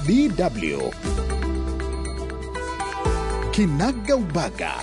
DW Kinaga Ubaga.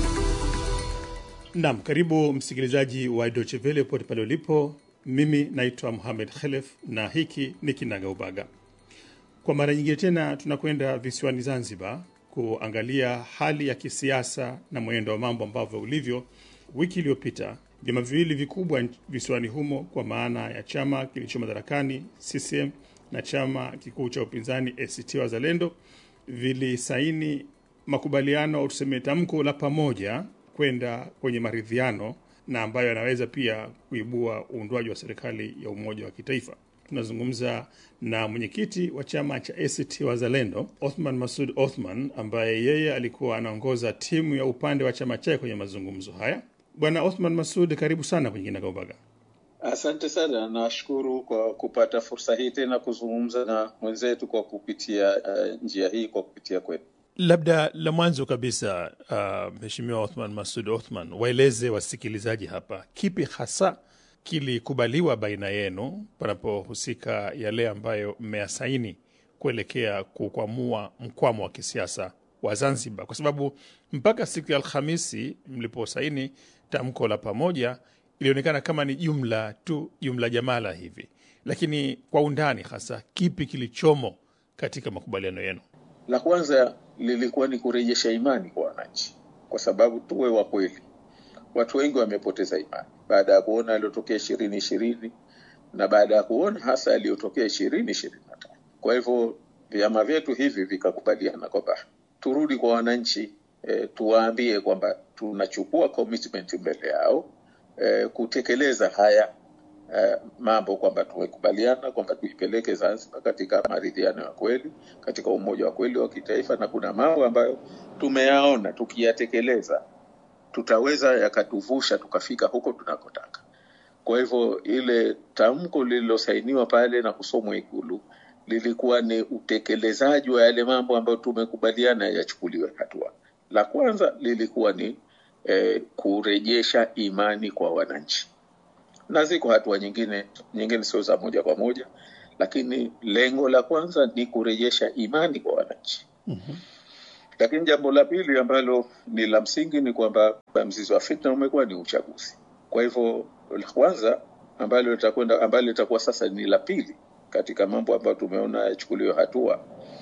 Naam, karibu msikilizaji wa Deutsche Welle pote pale ulipo. Mimi naitwa Mohamed Khalef na hiki ni Kinaga Ubaga. Kwa mara nyingine tena tunakwenda visiwani Zanzibar kuangalia hali ya kisiasa na mwenendo wa mambo ambavyo ulivyo. Wiki iliyopita vyama viwili vikubwa visiwani humo, kwa maana ya chama kilicho madarakani CCM na chama kikuu cha upinzani ACT Wazalendo, vilisaini makubaliano au tuseme tamko la pamoja kwenda kwenye maridhiano, na ambayo yanaweza pia kuibua uundwaji wa serikali ya umoja wa kitaifa. Tunazungumza na mwenyekiti wa chama cha ACT Wazalendo, Othman Masoud Othman, ambaye yeye alikuwa anaongoza timu ya upande wa chama chake kwenye mazungumzo haya. Bwana Othman Masoud, karibu sana kwenye Kinaga Ubaga. Asante sana, nashukuru kwa kupata fursa hii tena kuzungumza na mwenzetu kwa kupitia njia hii, kwa kupitia kwetu. Labda la mwanzo kabisa, Mheshimiwa Othman Masoud Othman, waeleze wasikilizaji hapa kipi hasa kilikubaliwa baina yenu panapohusika yale ambayo mmeyasaini kuelekea kukwamua mkwamo wa kisiasa wa Zanzibar, kwa sababu mpaka siku ya Alhamisi mliposaini tamko la pamoja ilionekana kama ni jumla jamala hivi, lakini kwa undani hasa kipi kilichomo katika makubaliano yenu? La kwanza lilikuwa ni kurejesha imani kwa wananchi, kwa sababu tuwe wa kweli, watu wengi wamepoteza imani baada ya kuona yaliyotokea 2020 na baada ya kuona hasa yaliyotokea 2025. Kwa hivyo vyama vyetu hivi vikakubaliana kwamba turudi kwa wananchi, tuwaambie kwamba tunachukua commitment mbele yao kutekeleza haya mambo, kwamba tumekubaliana kwamba tuipeleke Zanzibar katika maridhiano ya kweli, katika umoja wa kweli wa kitaifa, na kuna mambo ambayo tumeyaona tukiyatekeleza tutaweza yakatuvusha tukafika huko tunakotaka. Kwa hivyo ile tamko lililosainiwa pale na kusomwa Ikulu lilikuwa ni utekelezaji wa yale mambo ambayo tumekubaliana yachukuliwe hatua. La kwanza lilikuwa ni kurejesha imani kwa wananchi, na ziko hatua nyingine sio za moja kwa moja, lakini lengo la kwanza ni kurejesha imani kwa wananchi. Lakini jambo la pili ambalo ni la msingi ni kwamba mzizi wa fitna umekuwa ni uchaguzi. Kwa hivyo la kwanza ambalo litakuwa sasa ni la pili katika mambo ambayo tumeona yachukuliwe hatua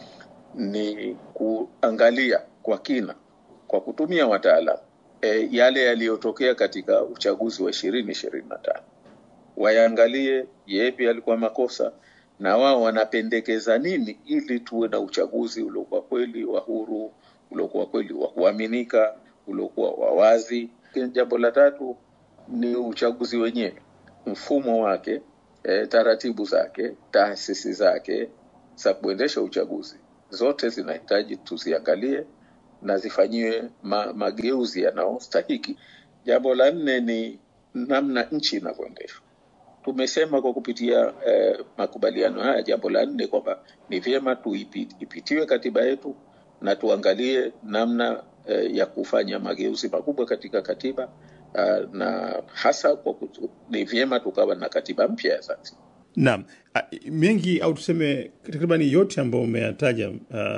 ni kuangalia kwa kina kwa kutumia wataalamu yale yaliyotokea katika uchaguzi wa 2025. Waangalie yepi yalikuwa makosa na wao wanapendekeza nini ili tuwe na uchaguzi uliokuwa kweli wa huru, uliokuwa kweli wa kuaminika, uliokuwa wa wazi. Jambo la tatu ni uchaguzi wenyewe, mfumo wake, taratibu zake, taasisi zake za kuendesha uchaguzi, zote zinahitaji tuziangalie na zifanyiwe mageuzi yanayostahiki. Jambo la nne ni namna nchi inavyoendeshwa. Tumesema kwa kupitia makubaliano haya, jambo la nne kwamba ni vyema ipitiwe katiba yetu na tuangalie namna ya kufanya mageuzi makubwa katika katiba, na hasa ni vyema tukawa na katiba mpya ya Zanzibar. Naam, mengi au tuseme takriban yote ambayo umeyataja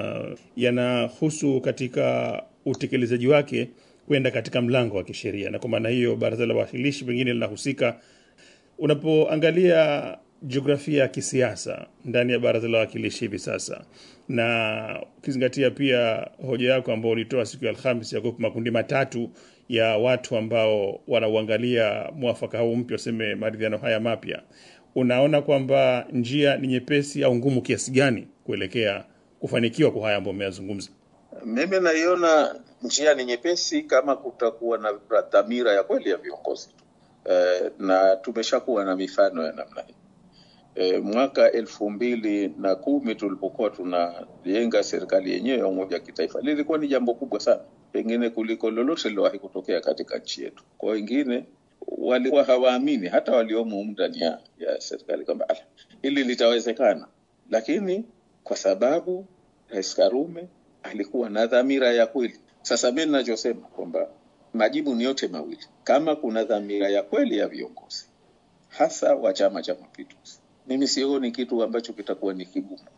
yanahusu katika utekelezaji wake kwenda katika mlango wa kisheria, na kwa maana hiyo Baraza la Wawakilishi pengine linahusika. Unapoangalia jiografia ya kisiasa ndani ya Baraza la Wawakilishi hivi sasa, na ukizingatia pia hoja yako ambayo ulitoa siku ya Alhamisi ya kupa makundi matatu ya watu ambao wanauangalia mwafaka huu mpya, useme maridhiano haya mapya, unaona kwamba njia ni nyepesi au ngumu kiasi gani kuelekea kufanikiwa kwa haya ambayo umeyazungumza? Mimi naiona njia ni nyepesi kama kutakuwa na dhamira ya kweli ya viongozi. Na tumeshakuwa na mifano ya namna hii. Mwaka 2010 tulipokuwa tunajenga serikali yenyewe ya umoja wa kitaifa, lilikuwa ni jambo kubwa sana, pengine kuliko lolote lilowahi kutokea katika nchi yetu. Kwa wengine walikuwa hawaamini, hata waliomo ndani ya serikali, kwamba hili litawezekana. Lakini kwa sababu Rais Karume alikuwa na dhamira ya kweli. Sasa mimi ninachosema kwamba majibu ni yote mawili. Kama kuna dhamira ya kweli ya viongozi, hasa wa Chama cha Mapinduzi, mimi sioni kitu ambacho kitakuwa ni kigumu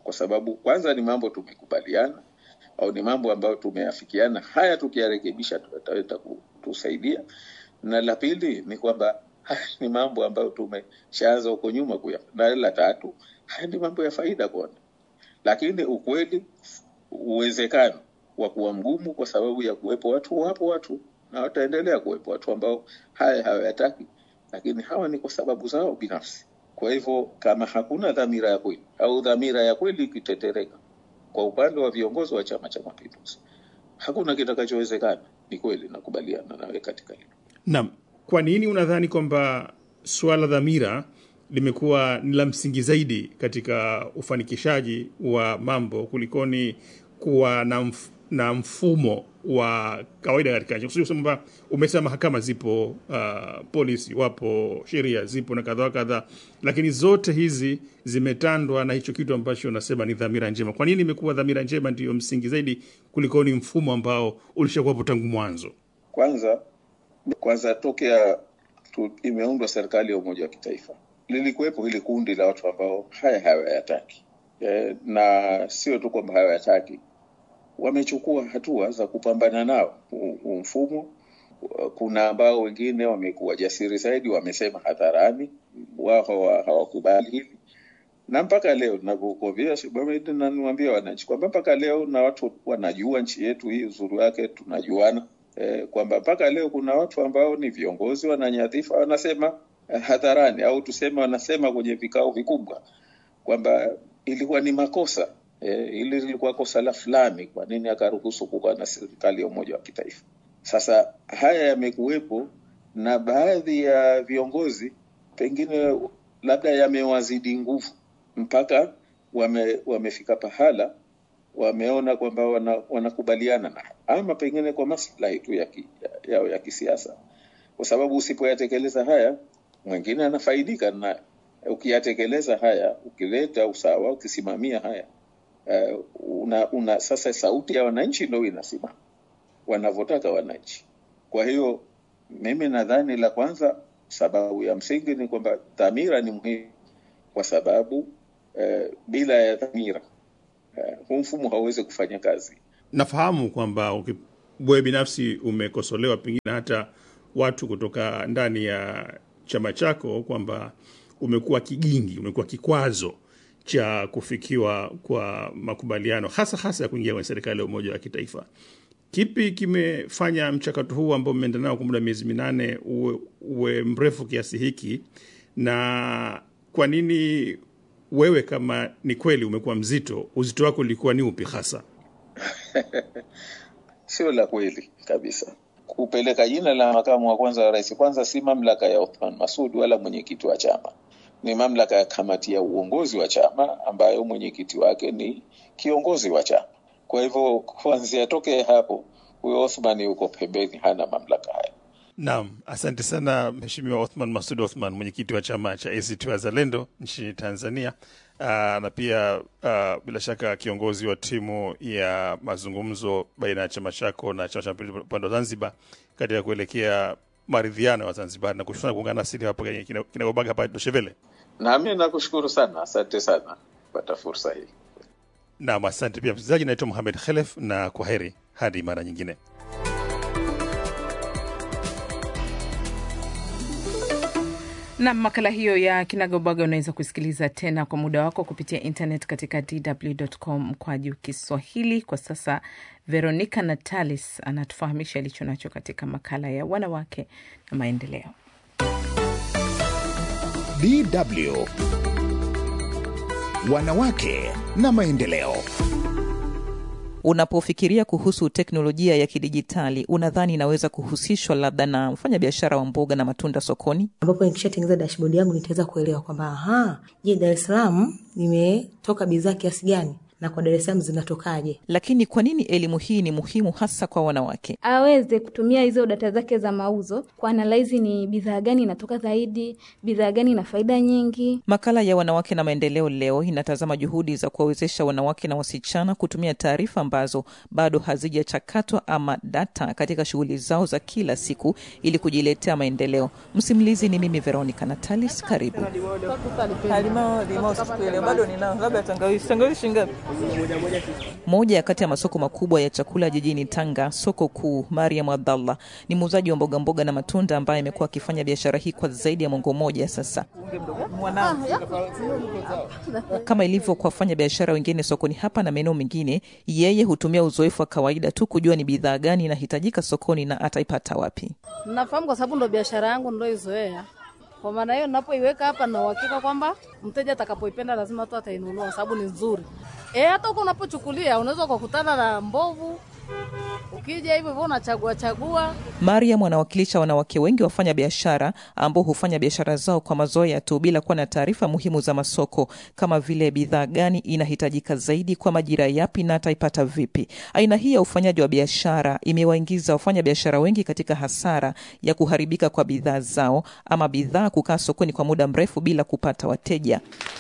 kwa sababu kwanza ni mambo tumekubaliana au ni mambo ambayo tumeafikiana, haya tukiyarekebisha tutaweza kutusaidia. Na la pili ni kwamba ni mambo ambayo tumeshaanza huko nyuma na la tatu, haya ni mambo ya faida kwanza. Lakini ukweli uwezekano wa kuwa mgumu kwa sababu ya kuwepo watu na wataendelea kuwepo watu ambao haya hawayataki, lakini hawa ni kwa sababu zao binafsi. Kwa hivyo kama hakuna dhamira ya kweli au dhamira ya kweli ikitetereka kwa upande wa viongozi wa Chama cha Mapinduzi, hakuna kitakachowezekana. Ni kweli, nakubaliana nawe katika hilo. Naam, kwa nini unadhani kwamba swala dhamira limekuwa ni la msingi zaidi katika ufanikishaji wa mambo kulikoni kuwa na mfumo wa kawaida katika nchi? Kwa sababu umesema mahakama zipo, polisi wapo, sheria zipo na kadha, lakini zote hizi zimetandwa na hicho kitu ambacho unasema ni dhamira njema. Kwa nini imekuwa dhamira njema ndio msingi zaidi kulikoni mfumo ambao ulishakuwa tangu mwanzo? Kwanza tokea imeundwa serikali ya umoja wa kitaifa, lilikuwepo hili kundi la watu ambao hawayataki. Na sio tu kwamba hawayataki, wamechukua hatua za kupambana nao mfumo. Kuna ambao wengine wamekuwa jasiri zaidi, wamesema hadharani wao hawakubali hili. Na mpaka leo ninapokuambia Shibamedi, na niwaambia wananchi kwamba mpaka leo, na watu wanajua nchi yetu hii uzuri wake, tunajuana kwamba mpaka leo kuna watu ambao ni viongozi, wananyadhifa, wanasema hadharani au tuseme wanasema kwenye vikao vikubwa kwamba ilikuwa ni makosa, ili lilikuwa kosa la fulani, kwa nini akaruhusu kuwa na serikali ya umoja wa kitaifa. Sasa haya yamekuwepo, na baadhi ya viongozi pengine labda yamewazidi nguvu mpaka wamefika pahala wameona kwamba wanakubaliana na, ama pengine kwa maslahi tu ya kisiasa, kwa sababu usipoyatekeleza haya mwingine anafaidika. Na ukiyatekeleza haya, ukileta usawa, ukisimamia haya, sasa sauti ya wananchi ndio inasimama wanavyotaka wananchi. Kwa hiyo mimi nadhani la kwanza, sababu ya msingi ni kwamba dhamira ni muhimu, kwa sababu bila ya dhamira huu mfumo hauwezi kufanya kazi. Nafahamu kwamba wewe binafsi umekosolewa pengine hata watu kutoka ndani ya chama chako kwamba umekuwa kigingi, umekuwa kikwazo cha kufikiwa kwa makubaliano hasa ya kuingia kwenye serikali ya umoja wa kitaifa. Kipi kimefanya mchakato huu ambao umeenda nao kwa muda miezi 8 uwe mrefu kiasi hiki, na kwa nini wewe, kama ni kweli umekuwa mzito, uzito wako ulikuwa ni upi hasa? Sio la kweli kabisa. Kupeleka jina la makamu wa kwanza wa rais kwanza si mamlaka ya Othman Masoud wala mwenyekiti wa chama. Ni mamlaka ya kamati ya uongozi wa chama ambayo mwenyekiti wake ni kiongozi wa chama. Kwa hivyo kuanzia toke hapo, huyo Othman yuko pembeni, hana mamlaka haya. Naam, asante sana Mheshimiwa Othman Masoud Othman, mwenyekiti wa chama cha ACT Wazalendo nchini Tanzania, na pia bila shaka kiongozi wa timu ya mazungumzo baina ya chama chako na chama cha Mapinduzi upande wa Zanzibar katika kuelekea maridhiano wa Zanzibar, na kushukuru kuungana nasi hapo kwenye Kinagobaga hapa Deutsche Welle. Na mimi nakushukuru sana, asante sana kupata fursa hii. Naam, asante pia msikilizaji. Naitwa Mohamed Khelef, na kwaheri hadi mara nyingine. Na makala hiyo ya Kinagobaga unaweza kusikiliza tena kwa muda wako kupitia internet katika dw.com/Kiswahili. Kwa sasa Veronica Natalis anatufahamisha alicho nacho katika makala ya wanawake na maendeleo. DW Wanawake na maendeleo. Unapofikiria kuhusu teknolojia ya kidijitali, unadhani inaweza kuhusishwa labda na mfanyabiashara wa mboga na matunda sokoni? Ambapo nikishatengeneza dashboard yangu nitaweza kuelewa kwamba Dar es Salaam nimetoka bidhaa kiasi gani, na kwa Dar es Salaam zinatokaje. Lakini kwa nini elimu hii ni muhimu hasa kwa wanawake? Aweze kutumia hizo data zake za mauzo kwa analyze ni bidhaa gani inatoka zaidi, bidhaa gani ina faida nyingi. Makala ya Wanawake na Maendeleo leo inatazama juhudi za kuwawezesha wanawake na wasichana kutumia taarifa ambazo bado hazijachakatwa ama data katika shughuli zao za kila siku ili kujiletea maendeleo. Msimulizi ni mimi Veronica Natalis. Karibu. Moja kati ya masoko makubwa ya chakula jijini Tanga, soko kuu, Mariam Abdallah ni muuzaji wa mboga mboga na matunda ambaye amekuwa akifanya biashara hii kwa zaidi ya mwongo mmoja sasa. Kama ilivyo kwa wafanya biashara wengine sokoni hapa na maeneo mengine, yeye hutumia uzoefu wa kawaida tu kujua ni bidhaa gani inahitajika sokoni na ataipata wapi. Nafahamu kwa sababu ndo biashara yangu ndo izoea. Kwa maana hiyo ninapoiweka hapa na uhakika kwamba mteja atakapoipenda lazima tu atainunua sababu ni nzuri. Hata uko unapochukulia unaweza kukutana na mbovu. Ukija hivyo unachagua. Mariam anawakilisha wanawake wengi wafanya biashara ambao hufanya biashara zao kwa mazoea tu bila kuwa na taarifa muhimu za masoko kama vile bidhaa gani inahitajika zaidi kwa majira yapi na ataipata vipi. Aina hii ya ufanyaji wa biashara imewaingiza wafanya biashara wengi katika hasara ya kuharibika kwa bidhaa zao ama bidhaa kukaa sokoni kwa muda mrefu bila kupata wateja.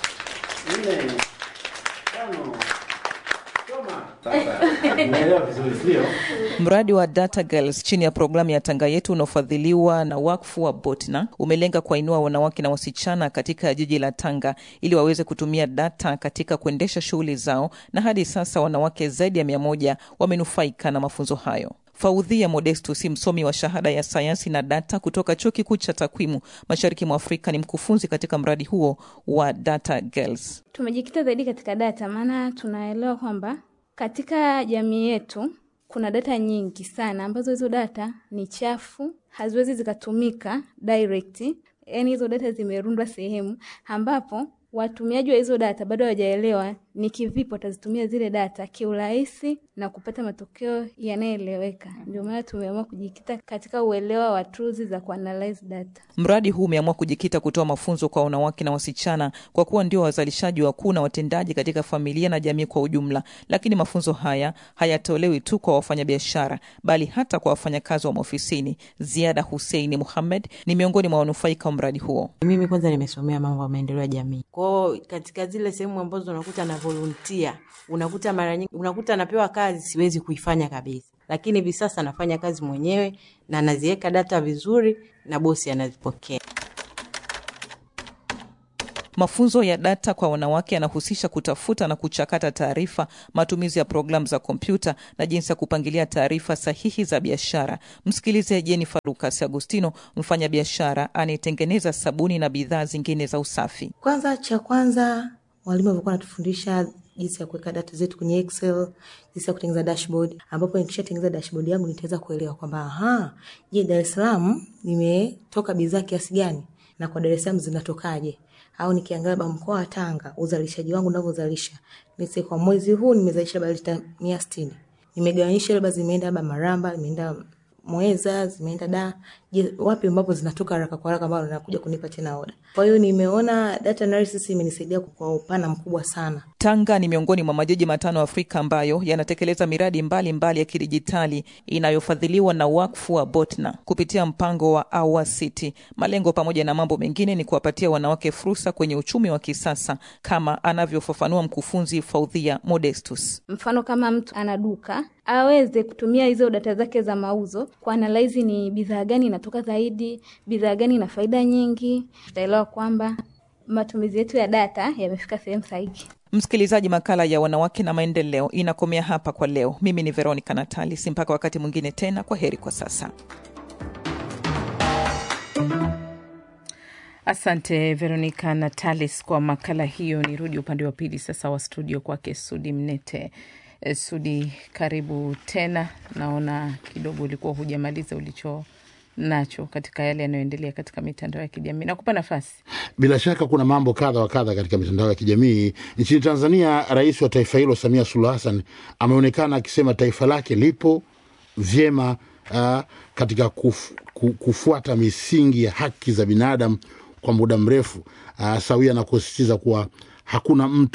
Mradi wa Data Girls chini ya programu ya Tanga Yetu unaofadhiliwa na wakfu wa Botna umelenga kuwainua wanawake na wasichana katika jiji la Tanga ili waweze kutumia data katika kuendesha shughuli zao, na hadi sasa wanawake zaidi ya 100 wamenufaika na mafunzo hayo. Faudhia Modestus, msomi wa shahada ya sayansi na data kutoka Chuo Kikuu cha Takwimu Mashariki mwa Afrika, ni mkufunzi katika mradi huo wa Data Girls. Tumejikita zaidi katika data maana tunaelewa kwamba katika jamii yetu kuna data nyingi sana ambazo hizo data ni chafu, haziwezi zikatumika direct. Yaani hizo data zimerundwa sehemu ambapo watumiaji wa hizo data bado hawajaelewa ni kivipi watazitumia zile data kiurahisi na kupata matokeo yanayoeleweka. Ndio maana tumeamua kujikita katika uelewa wa tools za kuanalyze data. Mradi huu umeamua kujikita kutoa mafunzo kwa wanawake na wasichana kwa kuwa ndio wazalishaji wakuu na watendaji katika familia na jamii kwa ujumla. Lakini mafunzo haya hayatolewi tu kwa wafanyabiashara bali hata kwa wafanyakazi wa maofisini. Ziada Hussein Muhammad ni miongoni mwa wanufaika wa mradi huo. Mimi kwanza nimesomea mambo ya maendeleo ya jamii. Kwa katika zile sehemu ambazo unakuta na volunteer, unakuta mara nyingi unakuta napewa kazi siwezi kuifanya kabisa. Lakini hivi sasa nafanya kazi mwenyewe na naziweka data vizuri na bosi anazipokea. Mafunzo ya data kwa wanawake yanahusisha kutafuta na kuchakata taarifa, matumizi ya programu za kompyuta na jinsi ya kupangilia taarifa sahihi za biashara. Msikilize Jennifer Lucas Agustino, mfanya biashara anayetengeneza sabuni na bidhaa zingine za usafi. Kwanza walimu walikuwa wanatufundisha jinsi ya kuweka data zetu kwenye Excel, jinsi ya kutengeneza dashboard, ambapo nikishatengeneza dashboard yangu nitaweza kuelewa kwamba je, Dar es Salaam nimetoka bidhaa kiasi gani na kwa Dar es Salaam zinatokaje. Au nikiangalia mkoa wa Tanga uzalishaji wangu ninavyozalisha, nise kwa mwezi huu nimezalisha lita 160. Nimegawanyisha labda zimeenda Maramba, zimeenda Mweza, zimeenda wapi ambapo zinatoka haraka kwa haraka ambao nakuja kunipa tena oda. Kwa hiyo nimeona data analysis imenisaidia kwa upana mkubwa sana. Tanga ni miongoni mwa majiji 5 Afrika ambayo yanatekeleza miradi mbalimbali ya kidijitali inayofadhiliwa na wakfu wa Botna kupitia mpango wa Our City. Malengo pamoja na mambo mengine ni kuwapatia wanawake fursa kwenye uchumi wa kisasa, kama anavyofafanua mkufunzi Faudhia Modestus. Mfano kama mtu ana duka, aweze kutumia hizo data zake za mauzo kwa analyze ni bidhaa gani inatoka zaidi, bidhaa gani ina faida nyingi. Tutaelewa kwamba matumizi yetu ya data yamefika sehemu sahihi. Msikilizaji, makala ya Wanawake na Maendeleo inakomea hapa kwa leo. Mimi ni Veronica Natalis. Mpaka wakati mwingine tena, kwa heri kwa sasa. Asante Veronica Natalis kwa makala hiyo. Nirudi upande wa pili sasa wa studio kwake Sudi Mnete. Sudi, karibu tena. Naona kidogo ulikuwa hujamaliza ulicho nacho katika yale yanayoendelea katika mitandao ya kijamii. Nakupa nafasi. Bila shaka kuna mambo kadha wa kadha katika mitandao ya kijamii. Nchini Tanzania, rais wa taifa hilo Samia Suluhu Hassan ameonekana akisema taifa lake lipo vyema katika kufuata misingi ya haki za binadamu kwa muda mrefu, sawia na kusisitiza kuwa hakuna mtu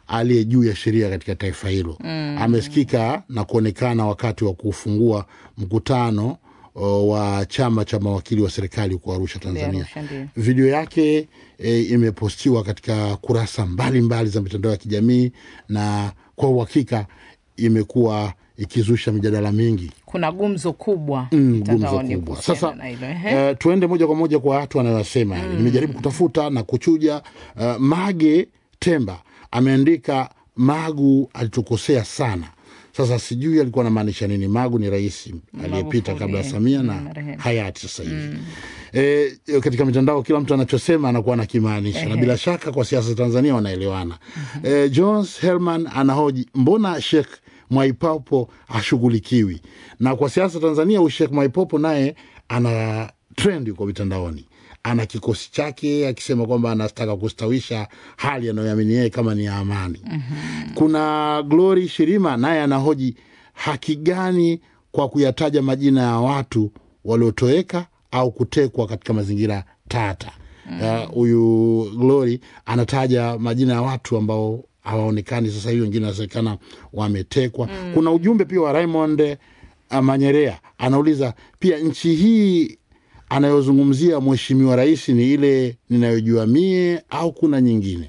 aliye juu ya sheria katika taifa hilo. Amesikika na kuonekana wakati wa kufungua mkutano wa chama cha mawakili wa serikali kwa Arusha, Tanzania. Video yake imepostiwa katika kurasa mbalimbali za mitandao ya kijamii, na kwa uhakika imekuwa ikizusha mijadala mingi. Kuna gumzo kubwa. Sasa tuende moja kwa moja kwa watu wanayosema. Nimejaribu kutafuta na kuchuja. Mage Temba ameandika, Magu alitukosea sana. Sasa sijui alikuwa anamaanisha nini. Magu ni rais aliyepita kabla ya Samia na hayati sasa hivi. Katika mitandao kila mtu anachosema anakuwa anakimaanisha, na bila shaka kwa siasa za Tanzania wanaelewana. Jones Herman anahoji, mbona Sheikh Mwaipopo ashughulikiwi? Na kwa siasa Tanzania Sheikh Mwaipopo naye ana trend kwa mitandaoni. Ana kikosi chake akisema kwamba anataka kustawisha hali anayoamini yeye kama ni ya amani. Kuna Glory Shirima naye anahoji, haki gani kwa kuyataja majina ya watu waliotoweka au kutekwa katika mazingira tata? Huyu Glory anataja majina ya watu ambao hawaonekani sasa hivi, wengine wanasemekana wametekwa. Kuna ujumbe pia wa Raymond Manyerea anauliza pia, nchi hii anayozungumzia mheshimiwa rais ni ile ninayojua mie au kuna nyingine?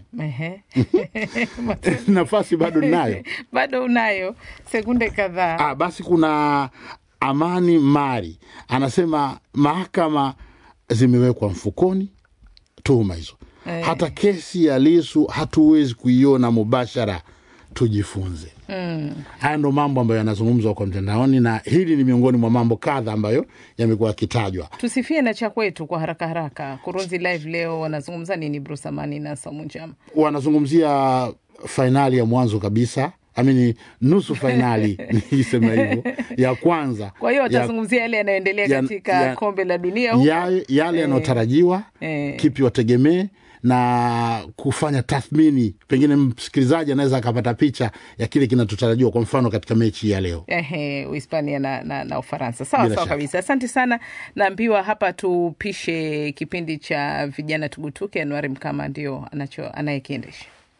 Nafasi bado nayo. Bado unayo sekunde kadhaa. Basi kuna Amani Mari anasema, mahakama zimewekwa mfukoni tuhuma hizo. Hata kesi ya Lissu hatuwezi kuiona mubashara, tujifunze. Haya ndo mambo ambayo yanazungumzwa kwa mtandaoni, na hili ni miongoni mwa mambo kadha ambayo yamekuwa yakitajwa. Tusifie na cha kwetu kwa haraka haraka. Kurunzi Live leo wanazungumza nini Bruce Amani na Saumu Njama? Wanazungumzia finali ya mwanzo kabisa, nusu finali nisema hivyo, ya kwanza. Kwa hiyo watazungumzia yale yanayoendelea katika kombe la dunia huko, yale yanayotarajiwa, kipi wategemee, na kufanya tathmini. Pengine msikilizaji anaweza akapata picha ya kile kinachotarajiwa, kwa mfano katika mechi ya leo Uhispania na Ufaransa. Sawa kabisa. Asante sana. Naambiwa hapa tupishe kipindi cha vijana tugutuke. Anuari Mkama ndio anayekiendesha.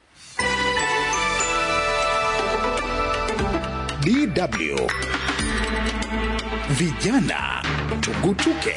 DW Vijana Tugutuke.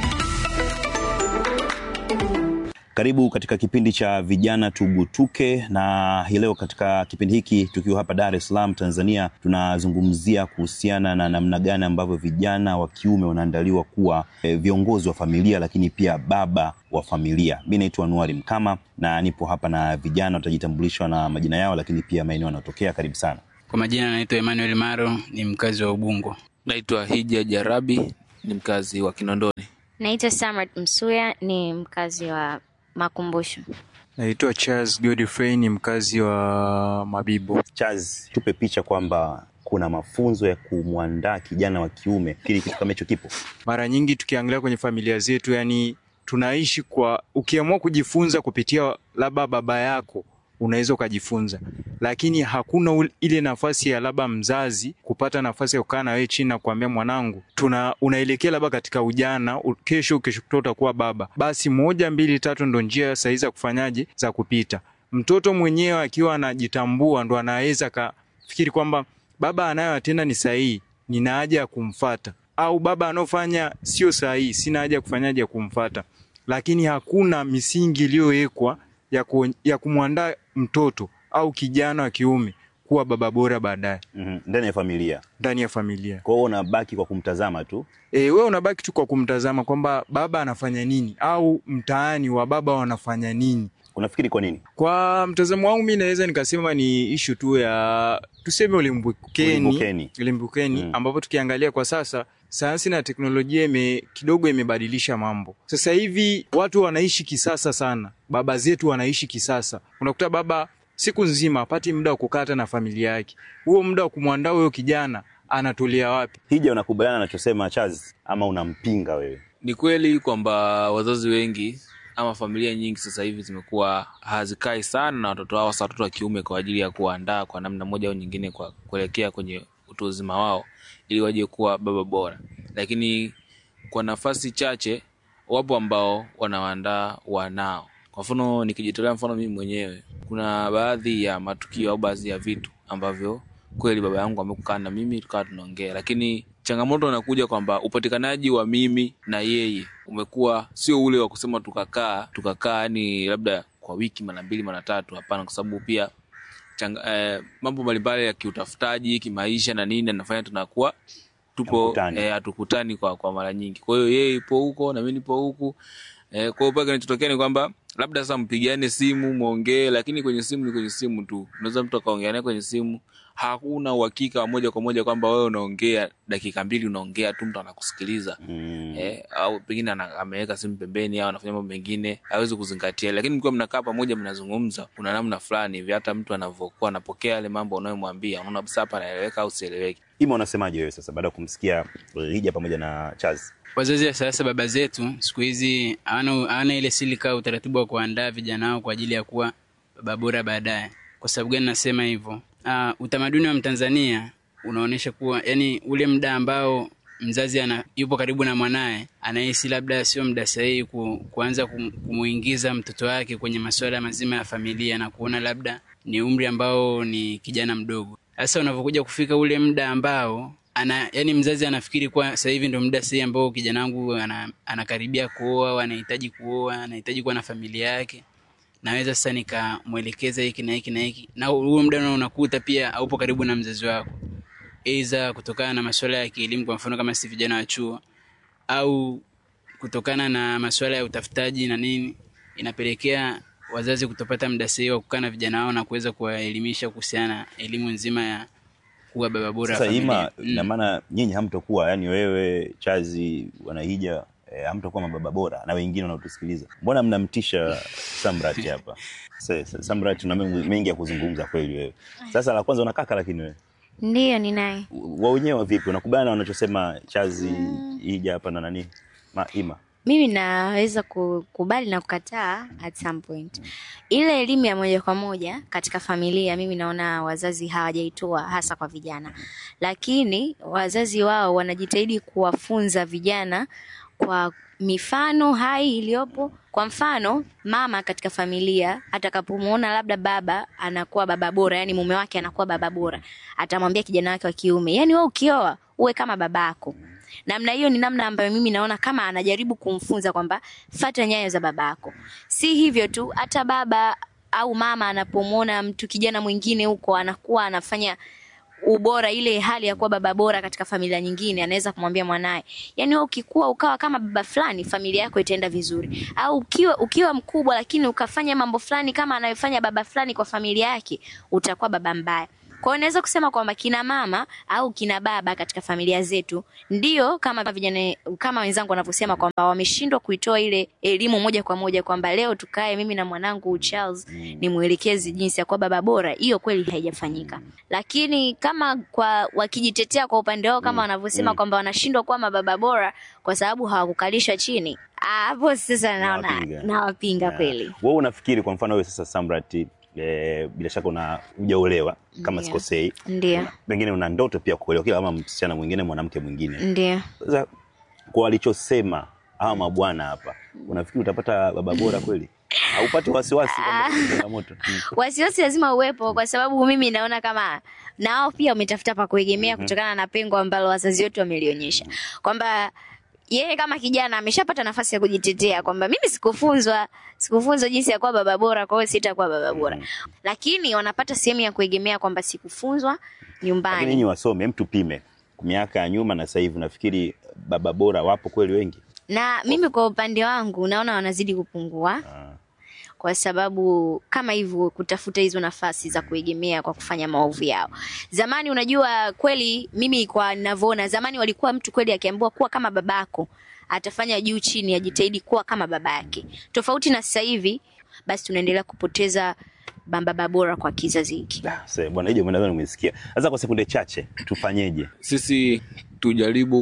Karibu katika kipindi cha vijana tugutuke, na hii leo katika kipindi hiki tukiwa hapa Dar es Salaam, Tanzania, tunazungumzia kuhusiana na namna gani ambavyo vijana wa kiume wanaandaliwa kuwa viongozi wa familia, lakini pia baba wa familia. Mimi naitwa Anuari Mkama na nipo hapa na vijana, watajitambulishwa na majina yao lakini pia maeneo wanayotokea. Karibu sana. Kwa majina naitwa Emmanuel Maro, ni mkazi wa Ubungo. Naitwa Hija Jarabi, ni mkazi wa Kinondoni. Naitwa Samrat Msuya, ni mkazi wa Makumbusho. Naitwa Charles Godfrey, ni mkazi wa Mabibo. Charles, tupe picha kwamba kuna mafunzo ya kumwandaa kijana wa kiume, kile kitu kama hicho kipo. Mara nyingi tukiangalia kwenye familia zetu, tunaishi kwa ukiamua kujifunza kupitia labda baba yako unaweza ukajifunza, lakini hakuna ile nafasi ya labda mzazi kupata nafasi ya kukaa na wewe chini na kuambia, mwanangu, unaelekea labda katika ujana, kesho utakuwa baba. Basi 1 2 3 ndo njia sahihi za kufanyaje, za kupita. Mtoto mwenyewe akiwa anajitambua ndo anaweza kafikiri kwamba baba anayotenda ni sahihi, nina haja ya kumfuata, au baba anofanya sio sahihi, sina haja kufanyaje kumfuata. Lakini hakuna misingi iliyowekwa ya kumwandaa mtoto au kijana wa kiume kuwa baba bora baadaye. Ndani ya familia. Kwa hiyo unabaki kwa kumtazama tu. Wewe unabaki tu kwa kumtazama kwamba baba anafanya nini, au mtaani wa baba wanafanya nini. Unafikiri kwa nini? Kwa mtazamo wangu mimi naweza nikasema ni issue tu ya tuseme ulimbukeni, ambapo tukiangalia kwa sasa sayansi na teknolojia kidogo imebadilisha mambo. Sasa hivi watu wanaishi kisasa sana. Baba zetu wanaishi kisasa. Unakuta baba siku nzima hapati muda wa kukaa na familia yake. Huo muda wa kumwandaa huyo kijana anatolea wapi? Hija, unakubaliana anachosema Charles ama unampinga wewe? Ni kweli kwamba wazazi wengi ama familia nyingi sasa hivi zimekuwa hazikai sana na watoto wao, watoto wa kiume, kwa ajili ya kuandaa kwa namna moja au nyingine kwa kuelekea kwenye utu uzima wao ili waje kuwa baba bora. Lakini kwa nafasi chache wapo ambao wanaandaa wanao. Kwa mfano nikijitolea mfano mimi mwenyewe, kuna baadhi ya matukio au baadhi ya vitu ambavyo kweli baba yangu amekukaa na mimi tukawa tunaongea, lakini changamoto inakuja kwamba upatikanaji wa mimi na yeye umekuwa sio ule wa kusema tukakaa yani labda kwa wiki mara 2 mara 3. Hapana, kwa sababu pia mambo mbalimbali ya kiutafutaji, kimaisha na nini anafanya tunakuwa tupo hatukutani kwa mara nyingi. Kwa hiyo yeye yupo huko na mimi nipo huku. Kwa hiyo paka kinachotokea ni kwamba labda sasa mpigiane simu muongee, lakini kwenye simu ni kwenye simu tu. Unaweza mtu akaongea naye kwenye simu, hakuna uhakika wa moja kwa moja kwamba wewe unaongea dakika 2 unaongea tu mtu anakusikiliza. Au pengine ameweka simu pembeni au anafanya mambo mengine, hawezi kuzingatia. Lakini mkiwa mnakaa pamoja mnazungumza, kuna namna fulani hivi hata mtu anavyokuwa anapokea yale mambo unayomwambia, unaona basi hapa anaeleweka au sieleweki. Ima, unasemaje wewe sasa baada ya kumsikia Rija pamoja na Charles? Wazazi wa sasa, baba zetu siku hizi hawana ile silika utaratibu wa kuandaa vijana wao kwa ajili ya kuwa baba bora baadaye. Kwa sababu gani nasema hivyo? Utamaduni wa Mtanzania unaonesha kuwa yani ule muda ambao mzazi yupo karibu na mwanae anahisi labda sio muda sahihi kuanza kumuingiza mtoto wake kwenye masuala mazima ya familia, na kuona labda ni umri ambao ni kijana mdogo. Sasa unapokuja kufika ule muda ambao yani mzazi anafikiri kwa sasa hivi ndio muda sahihi ambao kijana wangu anakaribia kuoa, anahitaji kuoa, anahitaji kuwa na familia yake, naweza sasa nikamuelekeza hiki na hiki na hiki. Na huo muda unakuta pia haupo karibu na mzazi wako, aidha kutokana na masuala ya kielimu, kwa mfano kama si vijana wa chuo, au kutokana na masuala ya utafutaji na nini, inapelekea wazazi kutopata muda sahihi wa kukaa na vijana wao na kuweza kuwaelimisha kuhusiana na elimu nzima ya kuwa baba bora wa familia. Sasa ina maana nyinyi hamtokuwa, yani wewe Chazi Wanahija hamtokuwa mababa bora na wengine wanaotusikiliza. Mbona mnamtisha Samrat hapa? Samrat tuna mengi ya kuzungumza kweli wewe. Sasa la kwanza unakaka, lakini wewe ndio ni naye. Wao wenyewe vipi? Unakubaliana na wanachosema Chazi Hija hapa na nani? Ima. Mimi naweza kukubali na kukataa at some point. Ile elimu ya moja kwa moja katika familia, mimi naona wazazi hawajaitoa hasa kwa vijana. Lakini wazazi wao wanajitahidi kuwafunza vijana kwa mifano hai iliyopo. Kwa mfano, mama katika familia atakapomuona labda baba anakuwa baba bora, yani mume wake anakuwa baba bora, atamwambia kijana wake wa kiume, yani wewe ukioa uwe kama babako. Namna hiyo ni namna ambayo mimi naona kama anajaribu kumfunza kwamba fuata nyayo za babako. Si hivyo tu, hata baba au mama anapomuona mtu kijana mwingine huko anakuwa anafanya ubora, ile hali ya kuwa baba bora katika familia nyingine, anaweza kumwambia mwanae, yani wewe ukikua ukawa kama baba fulani, familia yako itaenda vizuri. Au ukiwa mkubwa lakini ukafanya mambo fulani kama anayofanya baba fulani kwa familia yake, utakuwa baba mbaya. Kwa hiyo naweza kusema kwamba kina mama au kina baba katika familia zetu ndio kama vijana, kama wenzangu wanavyosema kwamba wameshindwa kuitoa ile elimu moja kwa moja kwamba leo tukae mimi na mwanangu Charles ni muelekezi jinsi ya kuwa baba bora. Hiyo kweli haijafanyika. Lakini kama kwa wakijitetea kwa upande wao kama wanavyosema kwamba wanashindwa kuwa mababa bora kwa sababu hawakukalisha chini, hapo sasa naona nawapinga kweli. Wewe unafikiri kwa mfano wewe sasa Samrat, bila shaka hujaolewa kama sikosei. Ndio. Pengine una ndoto pia kuolewa kama msichana mwingine, mwanamke mwingine. Ndio. Sasa kwa walichosema hawa mabwana hapa, unafikiri utapata baba bora kweli? Haupati wasiwasi kama changamoto? Wasiwasi lazima uwepo, kwa sababu mimi naona kama nao pia umetafuta pa kuegemea kutokana na pengo ambalo wazazi wetu wamelionyesha. Kwamba yeye kama kijana ameshapata nafasi ya kujitetea kwamba mimi sikufunzwa jinsi ya kuwa baba bora, kwa hiyo sitakuwa baba bora. Lakini wanapata sehemu ya kuegemea kwamba sikufunzwa nyumbani. Lakini nyinyi wasome, mtu pime miaka ya nyuma na sasa hivi, nafikiri baba bora wapo kweli wengi? Na mimi kwa upande wangu naona wanazidi kupungua. Kwa sababu kama hivyo kutafuta hizo nafasi za kuegemea kwa kufanya maovu yao. Zamani unajua kweli, mimi kwa ninavyoona zamani walikuwa mtu kweli akiambiwa kuwa kama babako atafanya juu chini, ajitahidi kuwa kama babake. Tofauti na sasa hivi, basi tunaendelea kupoteza baba bora kwa kizazi hiki. Sasa bwana hiyo mwanadamu umesikia. Sasa kwa sekunde chache tufanyeje? Sisi tujaribu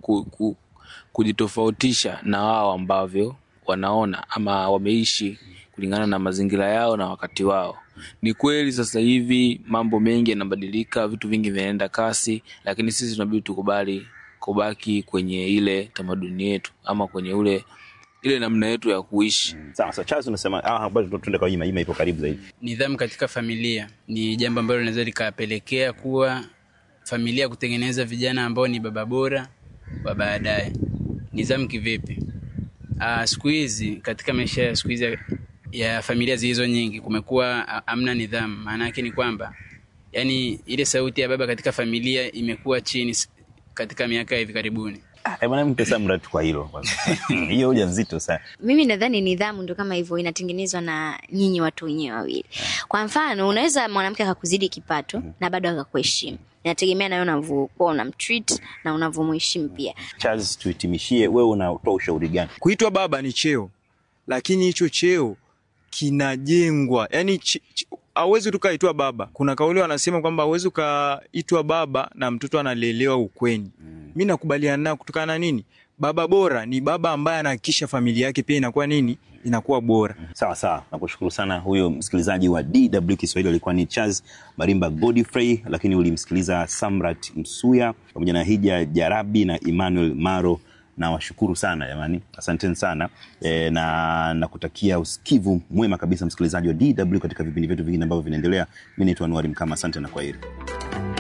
kujitofautisha na wao ambavyo wanaona ama wameishi kulingana na mazingira yao na wakati wao. Ni kweli sasa hivi mambo mengi yanabadilika, vitu vingi vinaenda kasi, lakini sisi tunabidi tukubali kubaki kwenye ile tamaduni yetu ama kwenye ule ile namna yetu ya kuishi. Sawa, Charles unasema bado tuende kwa Ima ipo karibu zaidi. Nidhamu katika familia ni jambo ambalo linaweza likapelekea kuwa familia kutengeneza vijana ambao ni baba bora wa baadaye. Nidhamu kivipi? Siku hizi katika maisha ya siku hizi ya familia zilizo nyingi kumekuwa amna nidhamu. Maana yake ni kwamba yani ile sauti ya baba katika familia imekuwa chini katika miaka hivi karibuni. Bwana mpe Samrat kwa hilo kwanza. Hiyo hoja nzito sana. Mimi nadhani nidhamu ndo kama hivyo inatengenezwa na nyinyi watu wenyewe wawili. Kwa mfano, unaweza mwanamke akakuzidi kipato na bado akakuheshimu. Inategemea na unavyokuwa unamtreat na unavyomheshimu pia. Charles, tuhitimishie, wewe unatoa ushauri gani? Kuitwa baba ni cheo, lakini hicho cheo kinajengwa. Yaani hauwezi tukaitwa baba. Kuna kauli wanasema kwamba hauwezi ukaitwa baba na mtoto analelewa ukweni. Mimi nakubaliana nao kutokana na nini? Baba bora ni baba ambaye anahakikisha familia yake pia inakuwa nini? Inakuwa bora. Sawa. Nakushukuru sana. Huyo msikilizaji wa DW Kiswahili alikuwa ni Charles Marimba Godfrey, lakini ulimsikiliza Samrat Msuya pamoja na Hija Jarabi na Emmanuel Maro. Na washukuru sana jamani. Asanteni sana. Na nakutakia usikivu mwema kabisa msikilizaji wa DW katika vipindi vyetu vingine ambavyo vinaendelea. Mimi naitwa Anwar Mkama. Asante na kwaheri.